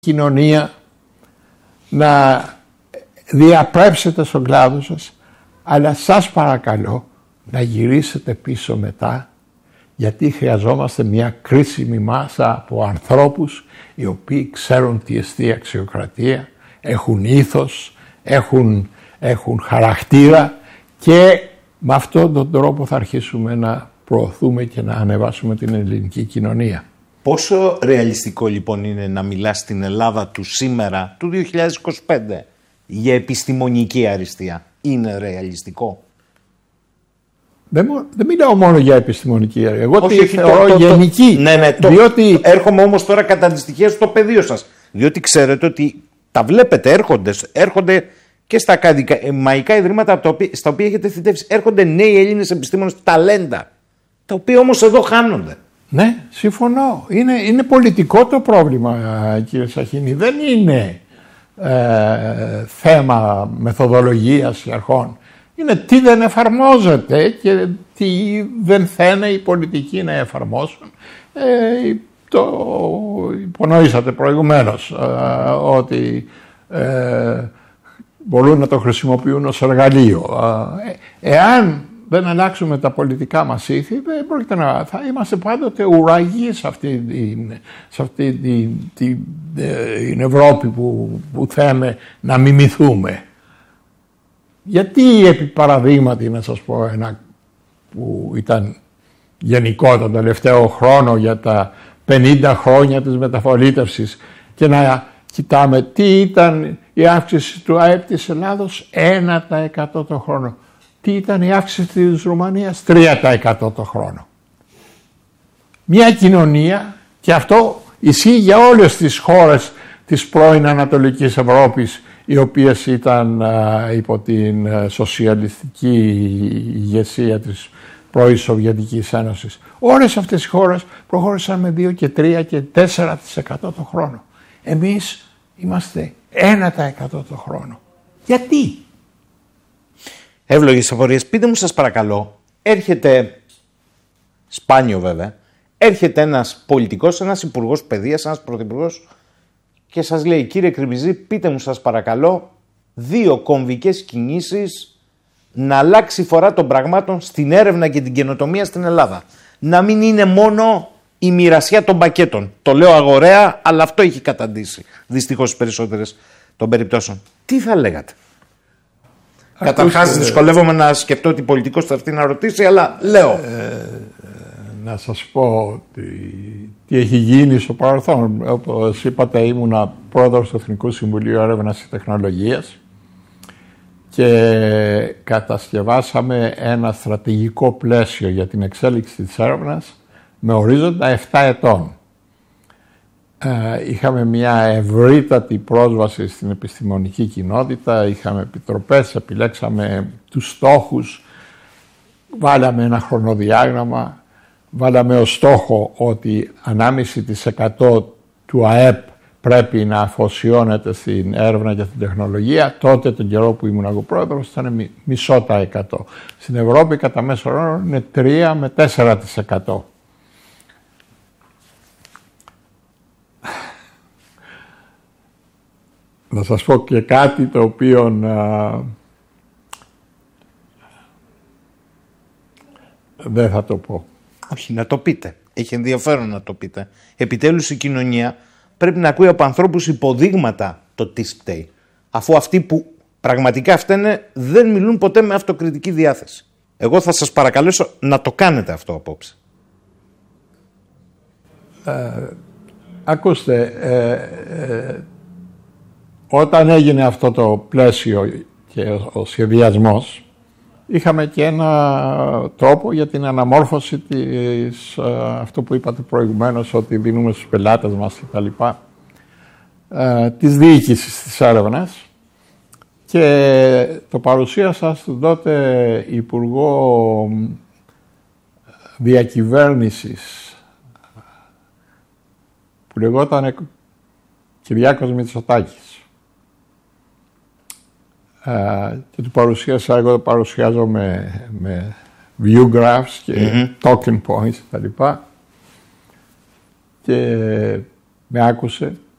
κοινωνία, να διαπρέψετε στον κλάδο σας, αλλά σας παρακαλώ να γυρίσετε πίσω μετά, γιατί χρειαζόμαστε μια κρίσιμη μάσα από ανθρώπους οι οποίοι ξέρουν τι εστί αξιοκρατία, έχουν ήθος, έχουν χαρακτήρα, και με αυτόν τον τρόπο θα αρχίσουμε να προωθούμε και να ανεβάσουμε την ελληνική κοινωνία. Πόσο ρεαλιστικό λοιπόν είναι να μιλάς στην Ελλάδα του σήμερα, του 2025, για επιστημονική αριστεία? Είναι ρεαλιστικό? Δεν μιλάω μόνο για επιστημονική αριστεία. Εγώ τη θεωρώ γενική. Ναι, διότι... Έρχομαι όμως τώρα κατά αντιστοιχεία στο πεδίο σας. Διότι ξέρετε ότι τα βλέπετε, έρχονται και στα ακαδημαϊκά ιδρύματα στα οποία έχετε θητεύσει. Έρχονται νέοι Έλληνες επιστήμονες, ταλέντα, τα οποία όμως εδώ χάνονται. Ναι, συμφωνώ. Είναι πολιτικό το πρόβλημα, κύριε Σαχίνη. Δεν είναι θέμα μεθοδολογίας και αρχών. Είναι τι δεν εφαρμόζεται και τι δεν θένε οι πολιτικοί να εφαρμόσουν. Το υπονοήσατε προηγουμένως, ότι μπορούν να το χρησιμοποιούν ως εργαλείο. Εάν δεν αλλάξουμε τα πολιτικά μας ήθη, δεν πρόκειται θα είμαστε πάντοτε ουραγοί σε αυτή την Ευρώπη που θέμε να μιμηθούμε. Γιατί επί παραδείγματι, να σας πω ένα που ήταν γενικό τον τελευταίο χρόνο για τα 50 χρόνια της μεταπολίτευσης, και να κοιτάμε τι ήταν η αύξηση του ΑΕΠ της Ελλάδος, 1% το χρόνο. Τι ήταν η αύξηση της Ρουμανίας, 3% το χρόνο. Μια κοινωνία, και αυτό ισχύει για όλες τις χώρες της πρώην Ανατολικής Ευρώπης, οι οποίες ήταν υπό την σοσιαλιστική ηγεσία της πρώην Σοβιετικής Ένωσης. Όλες αυτές οι χώρες προχώρησαν με 2 και 3 και 4% το χρόνο. Εμείς είμαστε 1% το χρόνο. Γιατί? Εύλογες απορίες. Πείτε μου σας παρακαλώ, έρχεται, σπάνιο βέβαια, έρχεται ένας πολιτικός, ένας υπουργός παιδείας, ένας πρωθυπουργός και σας λέει, κύριε Κρυμπιζή, πείτε μου σας παρακαλώ 2 κομβικές κινήσεις να αλλάξει η φορά των πραγμάτων στην έρευνα και την καινοτομία στην Ελλάδα. Να μην είναι μόνο η μοιρασιά των πακέτων. Το λέω αγοραία, αλλά αυτό έχει καταντήσει δυστυχώς στις περισσότερες των περιπτώσεων. Τι θα λέγατε? Καταρχάς δυσκολεύομαι να σκεφτώ ότι πολιτικός θα έρθει να ρωτήσει, αλλά λέω. Να σας πω τι έχει γίνει στο παρελθόν. Όπως είπατε, ήμουνα πρόεδρος του Εθνικού Συμβουλίου Έρευνας και Τεχνολογίας και κατασκευάσαμε ένα στρατηγικό πλαίσιο για την εξέλιξη της έρευνας με ορίζοντα 7 ετών. Είχαμε μια ευρύτατη πρόσβαση στην επιστημονική κοινότητα, είχαμε επιτροπές, επιλέξαμε τους στόχους, βάλαμε ένα χρονοδιάγραμμα, βάλαμε ως στόχο ότι 1,5% του ΑΕΠ πρέπει να αφοσιώνεται στην έρευνα και την τεχνολογία. Τότε, τον καιρό που ήμουν εγώ πρόεδρος, ήταν 0,5%. Στην Ευρώπη κατά μέσο όρο είναι 3 με 4%. Να σας πω και κάτι το οποίο δεν θα το πω. Όχι, να το πείτε. Έχει ενδιαφέρον να το πείτε. Επιτέλους η κοινωνία πρέπει να ακούει από ανθρώπους υποδείγματα το τι φταίει. Αφού αυτοί που πραγματικά φταίνε δεν μιλούν ποτέ με αυτοκριτική διάθεση. Εγώ θα σας παρακαλέσω να το κάνετε αυτό απόψε. Ακούστε, όταν έγινε αυτό το πλαίσιο και ο σχεδιασμός, είχαμε και ένα τρόπο για την αναμόρφωση της, αυτό που είπατε προηγουμένως, ότι δίνουμε στους πελάτες μας και τα λοιπά, της διοίκησης της έρευνας, και το παρουσίασα στον τότε Υπουργό Διακυβέρνησης που λεγόταν Κυριάκος Μητσοτάκης. Και του παρουσίασα, εγώ το παρουσιάζω με view graphs και talking points και τα λοιπά, και με άκουσε